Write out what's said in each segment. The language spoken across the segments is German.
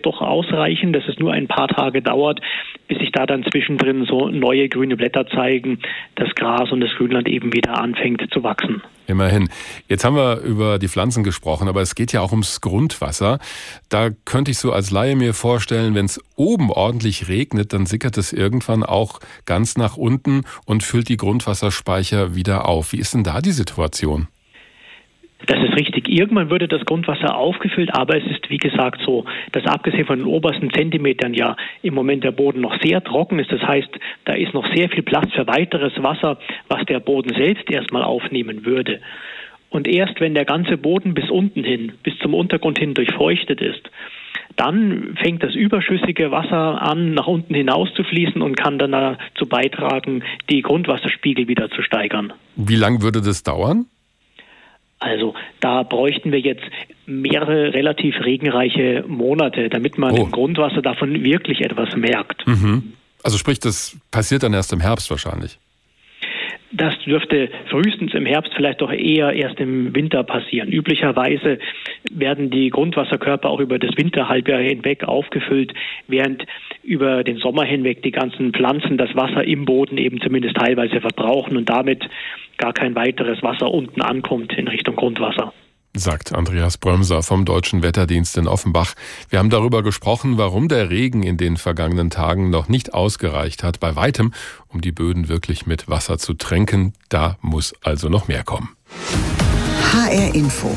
doch ausreichen, dass es nur ein paar Tage dauert, bis sich da dann zwischendrin so neue grüne Blätter zeigen, das Gras und das Grünland eben wieder anfängt zu wachsen. Immerhin. Jetzt haben wir über die Pflanzen gesprochen, aber es geht ja auch ums Grundwasser. Da könnte ich so als Laie mir vorstellen, wenn es oben ordentlich regnet, dann sickert es irgendwann auch ganz nach unten und füllt die Grundwasserspeicher wieder auf. Wie ist denn da die Situation? Das ist richtig. Irgendwann würde das Grundwasser aufgefüllt, aber es ist wie gesagt so, dass abgesehen von den obersten Zentimetern ja im Moment der Boden noch sehr trocken ist. Das heißt, da ist noch sehr viel Platz für weiteres Wasser, was der Boden selbst erstmal aufnehmen würde. Und erst wenn der ganze Boden bis unten hin, bis zum Untergrund hin durchfeuchtet ist, dann fängt das überschüssige Wasser an, nach unten hinaus zu fließen und kann dann dazu beitragen, die Grundwasserspiegel wieder zu steigern. Wie lange würde das dauern? Also da bräuchten wir jetzt mehrere relativ regenreiche Monate, damit man im Grundwasser davon wirklich etwas merkt. Mhm. Also sprich, das passiert dann erst im Herbst wahrscheinlich? Das dürfte frühestens im Herbst, vielleicht doch eher erst im Winter passieren. Üblicherweise werden die Grundwasserkörper auch über das Winterhalbjahr hinweg aufgefüllt, während über den Sommer hinweg die ganzen Pflanzen das Wasser im Boden eben zumindest teilweise verbrauchen und damit gar kein weiteres Wasser unten ankommt in Richtung Grundwasser. Sagt Andreas Brömser vom Deutschen Wetterdienst in Offenbach. Wir haben darüber gesprochen, warum der Regen in den vergangenen Tagen noch nicht ausgereicht hat, bei weitem, um die Böden wirklich mit Wasser zu tränken. Da muss also noch mehr kommen. HR Info.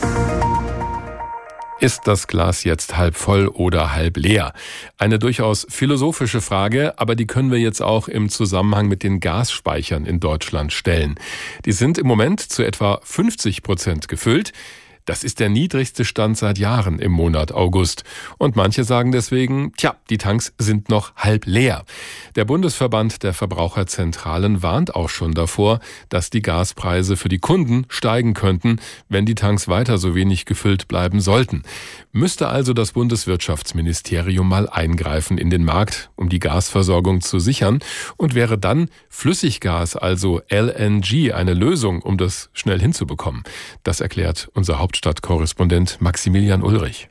Ist das Glas jetzt halb voll oder halb leer? Eine durchaus philosophische Frage, aber die können wir jetzt auch im Zusammenhang mit den Gasspeichern in Deutschland stellen. Die sind im Moment zu etwa 50% gefüllt. Das ist der niedrigste Stand seit Jahren im Monat August. Und manche sagen deswegen, die Tanks sind noch halb leer. Der Bundesverband der Verbraucherzentralen warnt auch schon davor, dass die Gaspreise für die Kunden steigen könnten, wenn die Tanks weiter so wenig gefüllt bleiben sollten. Müsste also das Bundeswirtschaftsministerium mal eingreifen in den Markt, um die Gasversorgung zu sichern? Und wäre dann Flüssiggas, also LNG, eine Lösung, um das schnell hinzubekommen? Das erklärt unser Hauptstadtkorrespondent Maximilian Ulrich.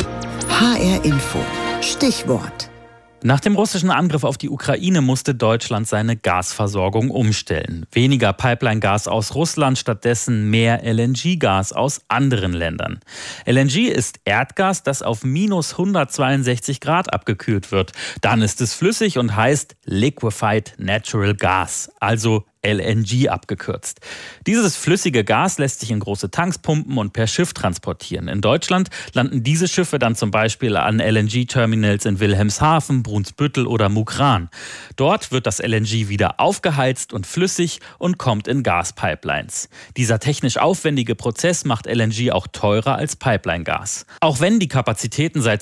HR Info. Stichwort. Nach dem russischen Angriff auf die Ukraine musste Deutschland seine Gasversorgung umstellen. Weniger Pipeline-Gas aus Russland, stattdessen mehr LNG-Gas aus anderen Ländern. LNG ist Erdgas, das auf minus 162 Grad abgekühlt wird. Dann ist es flüssig und heißt Liquefied Natural Gas, also LNG abgekürzt. Dieses flüssige Gas lässt sich in große Tanks pumpen und per Schiff transportieren. In Deutschland landen diese Schiffe dann zum Beispiel an LNG-Terminals in Wilhelmshaven, Brunsbüttel oder Mukran. Dort wird das LNG wieder aufgeheizt und flüssig und kommt in Gaspipelines. Dieser technisch aufwendige Prozess macht LNG auch teurer als Pipeline-Gas. Auch wenn die Kapazitäten seit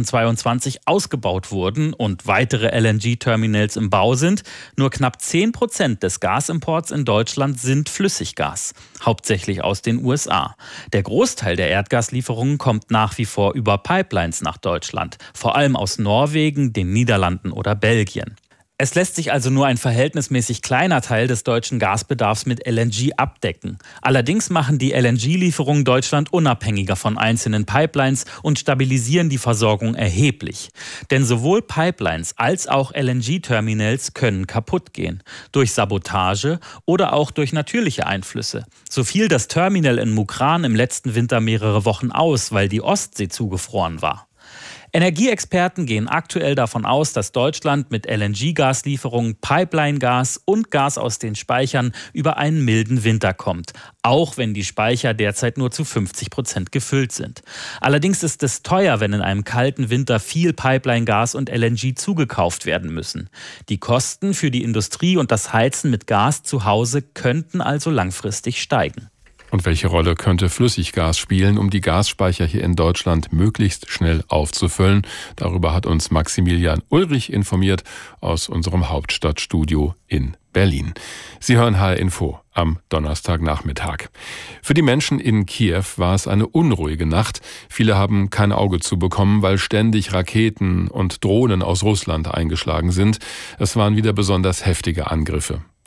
2022 ausgebaut wurden und weitere LNG-Terminals im Bau sind, nur knapp 10% des Gasimports in Deutschland sind Flüssiggas, hauptsächlich aus den USA. Der Großteil der Erdgaslieferungen kommt nach wie vor über Pipelines nach Deutschland, vor allem aus Norwegen, den Niederlanden oder Belgien. Es lässt sich also nur ein verhältnismäßig kleiner Teil des deutschen Gasbedarfs mit LNG abdecken. Allerdings machen die LNG-Lieferungen Deutschland unabhängiger von einzelnen Pipelines und stabilisieren die Versorgung erheblich. Denn sowohl Pipelines als auch LNG-Terminals können kaputt gehen. Durch Sabotage oder auch durch natürliche Einflüsse. So fiel das Terminal in Mukran im letzten Winter mehrere Wochen aus, weil die Ostsee zugefroren war. Energieexperten gehen aktuell davon aus, dass Deutschland mit LNG-Gaslieferungen, Pipeline-Gas und Gas aus den Speichern über einen milden Winter kommt, auch wenn die Speicher derzeit nur zu 50% gefüllt sind. Allerdings ist es teuer, wenn in einem kalten Winter viel Pipeline-Gas und LNG zugekauft werden müssen. Die Kosten für die Industrie und das Heizen mit Gas zu Hause könnten also langfristig steigen. Und welche Rolle könnte Flüssiggas spielen, um die Gasspeicher hier in Deutschland möglichst schnell aufzufüllen? Darüber hat uns Maximilian Ulrich informiert aus unserem Hauptstadtstudio in Berlin. Sie hören HR Info am Donnerstagnachmittag. Für die Menschen in Kiew war es eine unruhige Nacht. Viele haben kein Auge zu bekommen, weil ständig Raketen und Drohnen aus Russland eingeschlagen sind. Es waren wieder besonders heftige Angriffe.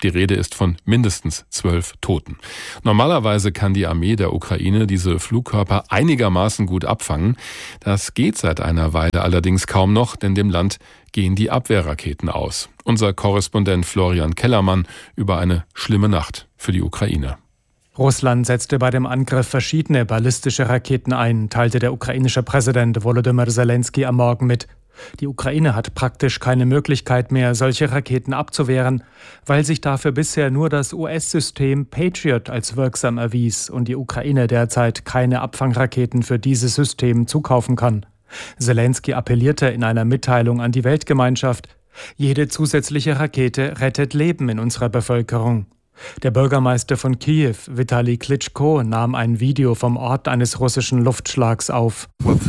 Die Rede ist von mindestens 12 Toten. Normalerweise kann die Armee der Ukraine diese Flugkörper einigermaßen gut abfangen. Das geht seit einer Weile allerdings kaum noch, denn dem Land gehen die Abwehrraketen aus. Unser Korrespondent Florian Kellermann über eine schlimme Nacht für die Ukraine. Russland setzte bei dem Angriff verschiedene ballistische Raketen ein, teilte der ukrainische Präsident Volodymyr Zelensky am Morgen mit. Die Ukraine hat praktisch keine Möglichkeit mehr, solche Raketen abzuwehren, weil sich dafür bisher nur das US-System Patriot als wirksam erwies und die Ukraine derzeit keine Abfangraketen für dieses System zukaufen kann. Zelensky appellierte in einer Mitteilung an die Weltgemeinschaft: Jede zusätzliche Rakete rettet Leben in unserer Bevölkerung. Der Bürgermeister von Kiew, Vitali Klitschko, nahm ein Video vom Ort eines russischen Luftschlags auf.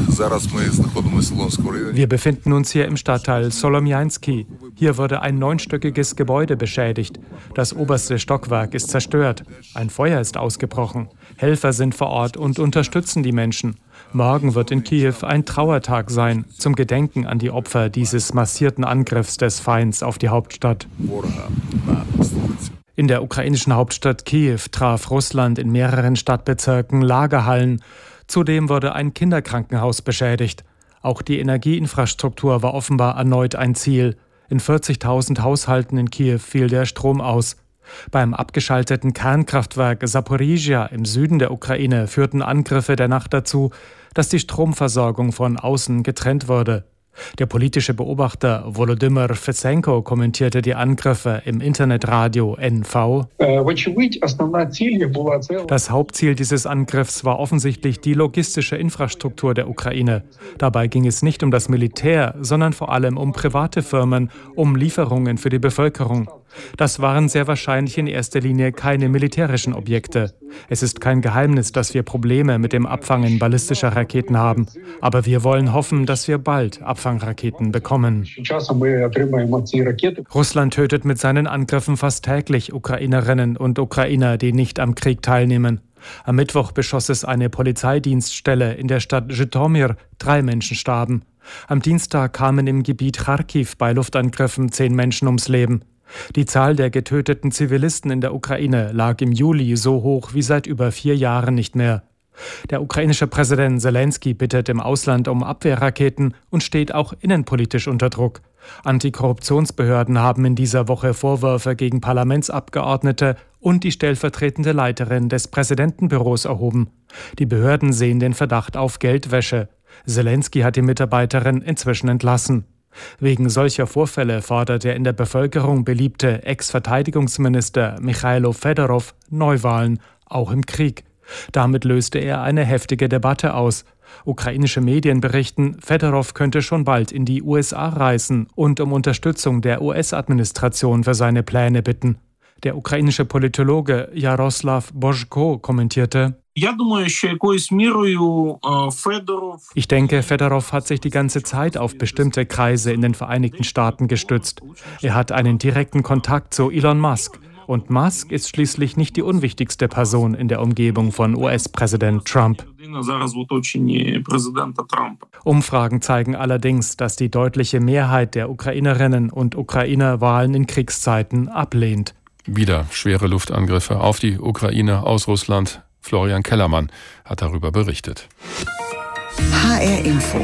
Wir befinden uns hier im Stadtteil Solomjansky. Hier wurde ein 9-stöckiges Gebäude beschädigt. Das oberste Stockwerk ist zerstört. Ein Feuer ist ausgebrochen. Helfer sind vor Ort und unterstützen die Menschen. Morgen wird in Kiew ein Trauertag sein, zum Gedenken an die Opfer dieses massierten Angriffs des Feinds auf die Hauptstadt. In der ukrainischen Hauptstadt Kiew traf Russland in mehreren Stadtbezirken Lagerhallen. Zudem wurde ein Kinderkrankenhaus beschädigt. Auch die Energieinfrastruktur war offenbar erneut ein Ziel. In 40.000 Haushalten in Kiew fiel der Strom aus. Beim abgeschalteten Kernkraftwerk Saporizhia im Süden der Ukraine führten Angriffe der Nacht dazu, dass die Stromversorgung von außen getrennt wurde. Der politische Beobachter Volodymyr Fesenko kommentierte die Angriffe im Internetradio NV. Das Hauptziel dieses Angriffs war offensichtlich die logistische Infrastruktur der Ukraine. Dabei ging es nicht um das Militär, sondern vor allem um private Firmen, um Lieferungen für die Bevölkerung. Das waren sehr wahrscheinlich in erster Linie keine militärischen Objekte. Es ist kein Geheimnis, dass wir Probleme mit dem Abfangen ballistischer Raketen haben. Aber wir wollen hoffen, dass wir bald Abfangraketen bekommen. Russland tötet mit seinen Angriffen fast täglich Ukrainerinnen und Ukrainer, die nicht am Krieg teilnehmen. Am Mittwoch beschoss es eine Polizeidienststelle in der Stadt Zhytomyr. 3 Menschen starben. Am Dienstag kamen im Gebiet Charkiw bei Luftangriffen 10 Menschen ums Leben. Die Zahl der getöteten Zivilisten in der Ukraine lag im Juli so hoch wie seit über 4 Jahren nicht mehr. Der ukrainische Präsident Zelensky bittet im Ausland um Abwehrraketen und steht auch innenpolitisch unter Druck. Antikorruptionsbehörden haben in dieser Woche Vorwürfe gegen Parlamentsabgeordnete und die stellvertretende Leiterin des Präsidentenbüros erhoben. Die Behörden sehen den Verdacht auf Geldwäsche. Zelensky hat die Mitarbeiterin inzwischen entlassen. Wegen solcher Vorfälle fordert der in der Bevölkerung beliebte Ex-Verteidigungsminister Michailo Fedorov Neuwahlen, auch im Krieg. Damit löste er eine heftige Debatte aus. Ukrainische Medien berichten, Fedorov könnte schon bald in die USA reisen und um Unterstützung der US-Administration für seine Pläne bitten. Der ukrainische Politologe Jaroslav Božko kommentierte: Ich denke, Fedorov hat sich die ganze Zeit auf bestimmte Kreise in den Vereinigten Staaten gestützt. Er hat einen direkten Kontakt zu Elon Musk. Und Musk ist schließlich nicht die unwichtigste Person in der Umgebung von US-Präsident Trump. Umfragen zeigen allerdings, dass die deutliche Mehrheit der Ukrainerinnen und Ukrainer Wahlen in Kriegszeiten ablehnt. Wieder schwere Luftangriffe auf die Ukraine aus Russland. Florian Kellermann hat darüber berichtet. HR Info.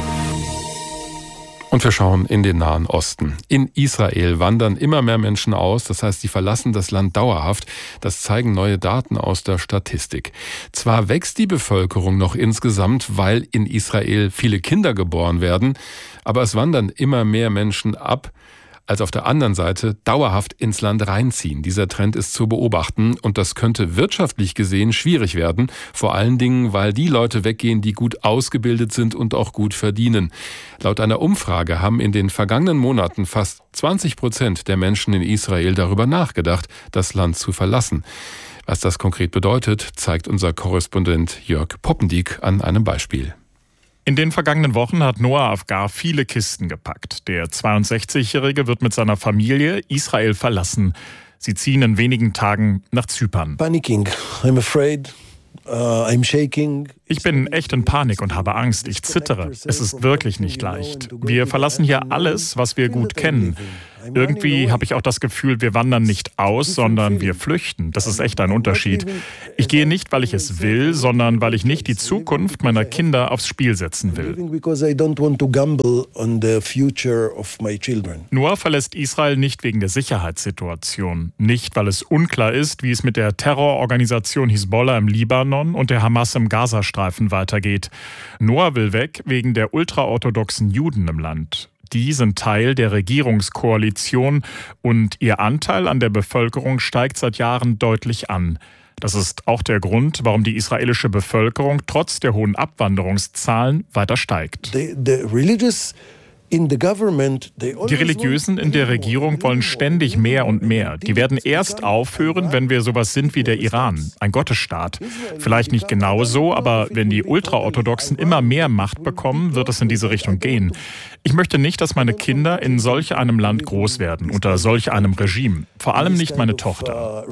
Und wir schauen in den Nahen Osten. In Israel wandern immer mehr Menschen aus, das heißt, sie verlassen das Land dauerhaft. Das zeigen neue Daten aus der Statistik. Zwar wächst die Bevölkerung noch insgesamt, weil in Israel viele Kinder geboren werden, aber es wandern immer mehr Menschen ab, als auf der anderen Seite dauerhaft ins Land reinziehen. Dieser Trend ist zu beobachten und das könnte wirtschaftlich gesehen schwierig werden, vor allen Dingen, weil die Leute weggehen, die gut ausgebildet sind und auch gut verdienen. Laut einer Umfrage haben in den vergangenen Monaten fast 20% der Menschen in Israel darüber nachgedacht, das Land zu verlassen. Was das konkret bedeutet, zeigt unser Korrespondent Jörg Poppendiek an einem Beispiel. In den vergangenen Wochen hat Noah Afgar viele Kisten gepackt. Der 62-Jährige wird mit seiner Familie Israel verlassen. Sie ziehen in wenigen Tagen nach Zypern. Panicking. I'm afraid. I'm shaking. Ich bin echt in Panik und habe Angst. Ich zittere. Es ist wirklich nicht leicht. Wir verlassen hier alles, was wir gut kennen. Irgendwie habe ich auch das Gefühl, wir wandern nicht aus, sondern wir flüchten. Das ist echt ein Unterschied. Ich gehe nicht, weil ich es will, sondern weil ich nicht die Zukunft meiner Kinder aufs Spiel setzen will. Noah verlässt Israel nicht wegen der Sicherheitssituation. Nicht, weil es unklar ist, wie es mit der Terrororganisation Hisbollah im Libanon und der Hamas im Gazastreifen weitergeht. Noah will weg wegen der ultraorthodoxen Juden im Land. Die sind Teil der Regierungskoalition und ihr Anteil an der Bevölkerung steigt seit Jahren deutlich an. Das ist auch der Grund, warum die israelische Bevölkerung trotz der hohen Abwanderungszahlen weiter steigt. Die Religiösen in der Regierung wollen ständig mehr und mehr. Die werden erst aufhören, wenn wir sowas sind wie der Iran, ein Gottesstaat. Vielleicht nicht genau so, aber wenn die Ultraorthodoxen immer mehr Macht bekommen, wird es in diese Richtung gehen. Ich möchte nicht, dass meine Kinder in solch einem Land groß werden, unter solch einem Regime. Vor allem nicht meine Tochter.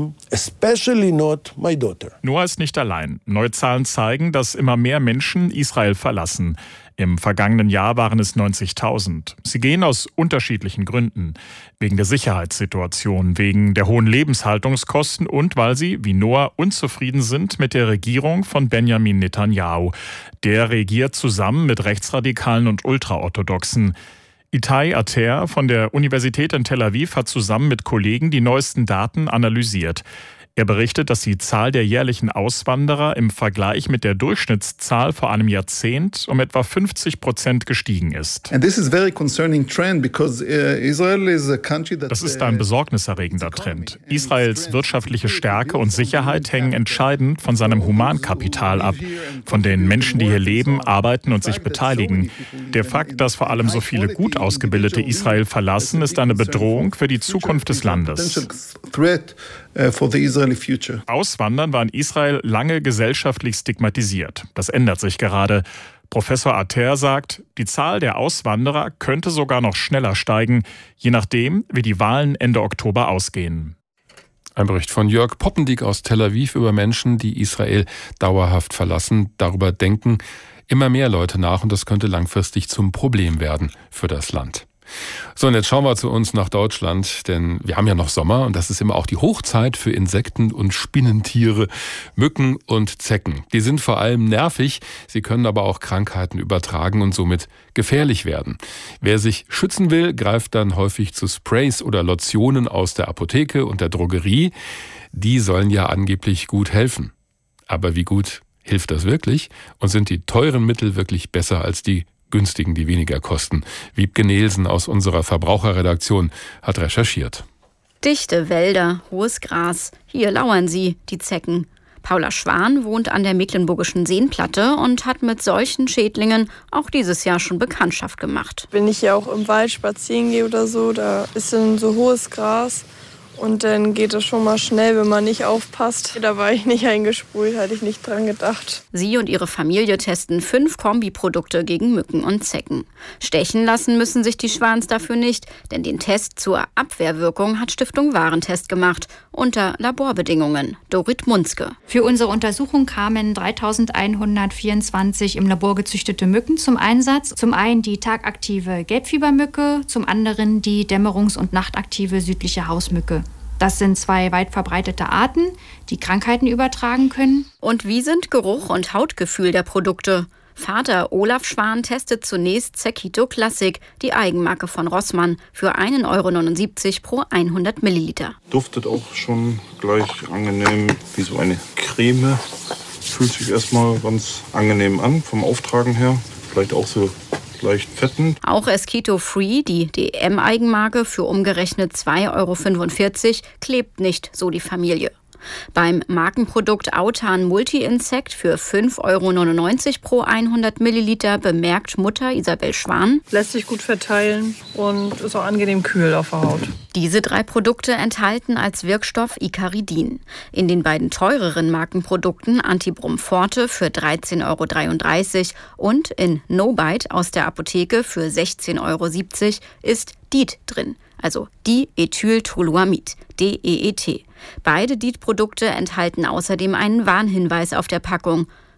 Noah ist nicht allein. Neue Zahlen zeigen, dass immer mehr Menschen Israel verlassen. Im vergangenen Jahr waren es 90.000. Sie gehen aus unterschiedlichen Gründen. Wegen der Sicherheitssituation, wegen der hohen Lebenshaltungskosten und weil sie, wie Noah, unzufrieden sind mit der Regierung von Benjamin Netanyahu. Der regiert zusammen mit Rechtsradikalen und Ultraorthodoxen. Itai Ater von der Universität in Tel Aviv hat zusammen mit Kollegen die neuesten Daten analysiert. Er berichtet, dass die Zahl der jährlichen Auswanderer im Vergleich mit der Durchschnittszahl vor einem Jahrzehnt um etwa 50% gestiegen ist. Das ist ein besorgniserregender Trend. Israels wirtschaftliche Stärke und Sicherheit hängen entscheidend von seinem Humankapital ab, von den Menschen, die hier leben, arbeiten und sich beteiligen. Der Fakt, dass vor allem so viele gut ausgebildete Israel verlassen, ist eine Bedrohung für die Zukunft des Landes. Auswandern war in Israel lange gesellschaftlich stigmatisiert. Das ändert sich gerade. Professor Ater sagt, die Zahl der Auswanderer könnte sogar noch schneller steigen, je nachdem, wie die Wahlen Ende Oktober ausgehen. Ein Bericht von Jörg Poppendiek aus Tel Aviv über Menschen, die Israel dauerhaft verlassen. Darüber denken immer mehr Leute nach und das könnte langfristig zum Problem werden für das Land. So, und jetzt schauen wir zu uns nach Deutschland, denn wir haben ja noch Sommer und das ist immer auch die Hochzeit für Insekten und Spinnentiere, Mücken und Zecken. Die sind vor allem nervig, sie können aber auch Krankheiten übertragen und somit gefährlich werden. Wer sich schützen will, greift dann häufig zu Sprays oder Lotionen aus der Apotheke und der Drogerie. Die sollen ja angeblich gut helfen. Aber wie gut hilft das wirklich? Und sind die teuren Mittel wirklich besser als die günstigen, die weniger kosten? Wiebke Nielsen aus unserer Verbraucherredaktion hat recherchiert. Dichte Wälder, hohes Gras, hier lauern sie, die Zecken. Paula Schwan wohnt an der Mecklenburgischen Seenplatte und hat mit solchen Schädlingen auch dieses Jahr schon Bekanntschaft gemacht. Wenn ich hier auch im Wald spazieren gehe oder so, da ist dann so hohes Gras. Und dann geht es schon mal schnell, wenn man nicht aufpasst. Da war ich nicht eingesprüht, hatte ich nicht dran gedacht. Sie und ihre Familie testen 5 Kombiprodukte gegen Mücken und Zecken. Stechen lassen müssen sich die Schwans dafür nicht, denn den Test zur Abwehrwirkung hat Stiftung Warentest gemacht, unter Laborbedingungen. Dorit Munzke. Für unsere Untersuchung kamen 3.124 im Labor gezüchtete Mücken zum Einsatz. Zum einen die tagaktive Gelbfiebermücke, zum anderen die dämmerungs- und nachtaktive südliche Hausmücke. Das sind 2 weit verbreitete Arten, die Krankheiten übertragen können. Und wie sind Geruch und Hautgefühl der Produkte? Vater Olaf Schwan testet zunächst Zecchito Classic, die Eigenmarke von Rossmann, für 1,79 € pro 100 Milliliter. Duftet auch schon gleich angenehm wie so eine Creme. Fühlt sich erstmal ganz angenehm an vom Auftragen her. Vielleicht auch so leicht fetten. Auch Esquito Free, die DM-Eigenmarke, für umgerechnet 2,45 € klebt nicht, so die Familie. Beim Markenprodukt Autan Multi-Insekt für 5,99 € pro 100 Milliliter bemerkt Mutter Isabel Schwan: Lässt sich gut verteilen und ist auch angenehm kühl auf der Haut. Diese 3 Produkte enthalten als Wirkstoff Icaridin. In den beiden teureren Markenprodukten Antibrum Forte für 13,33 € und in No-Bite aus der Apotheke für 16,70 € ist DEET drin, also Diethyltoluamid, DEET. Beide DEET-Produkte enthalten außerdem einen Warnhinweis auf der Packung.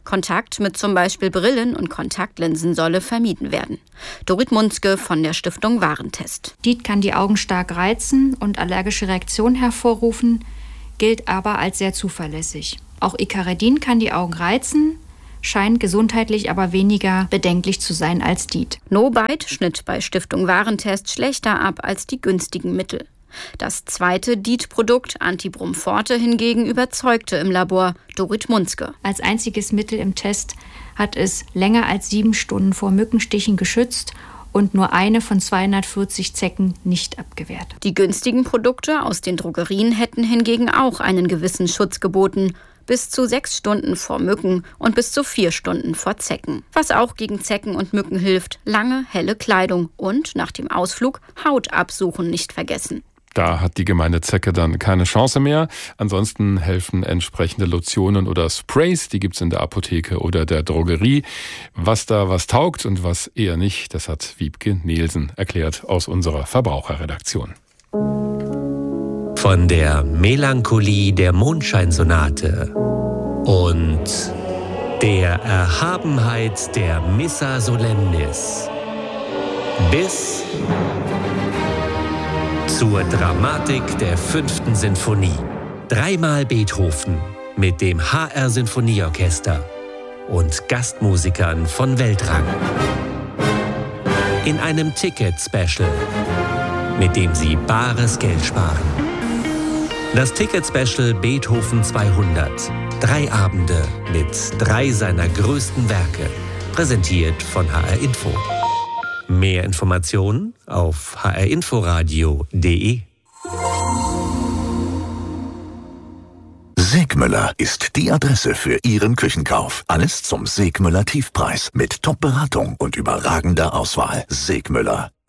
Kontakt mit zum Beispiel Brillen und Kontaktlinsen solle vermieden werden. Dorit Munzke von der Stiftung Warentest. DIT kann die Augen stark reizen und allergische Reaktionen hervorrufen, gilt aber als sehr zuverlässig. Auch Icaridin kann die Augen reizen, scheint gesundheitlich aber weniger bedenklich zu sein als DIT. Nobite schnitt bei Stiftung Warentest schlechter ab als die günstigen Mittel. Das zweite DIT-Produkt, Antibrum Forte, hingegen überzeugte im Labor. Dorit Munzke. Als einziges Mittel im Test hat es länger als 7 Stunden vor Mückenstichen geschützt und nur eine von 240 Zecken nicht abgewehrt. Die günstigen Produkte aus den Drogerien hätten hingegen auch einen gewissen Schutz geboten. Bis zu 6 Stunden vor Mücken und bis zu 4 Stunden vor Zecken. Was auch gegen Zecken und Mücken hilft, lange, helle Kleidung und nach dem Ausflug Haut absuchen nicht vergessen. Da hat die gemeine Zecke dann keine Chance mehr. Ansonsten helfen entsprechende Lotionen oder Sprays, die gibt's in der Apotheke oder der Drogerie. Was taugt und was eher nicht, das hat Wiebke Nielsen erklärt aus unserer Verbraucherredaktion. Von der Melancholie der Mondscheinsonate und der Erhabenheit der Missa Solemnis bis zur Dramatik der 5. Sinfonie. 3-mal Beethoven mit dem HR Sinfonieorchester und Gastmusikern von Weltrang. In einem Ticket-Special, mit dem Sie bares Geld sparen. Das Ticket-Special Beethoven 200. 3 Abende mit 3 seiner größten Werke. Präsentiert von HR Info. Mehr Informationen auf hrinforadio.de. Segmüller ist die Adresse für Ihren Küchenkauf. Alles zum Segmüller Tiefpreis mit Top-Beratung und überragender Auswahl. Segmüller.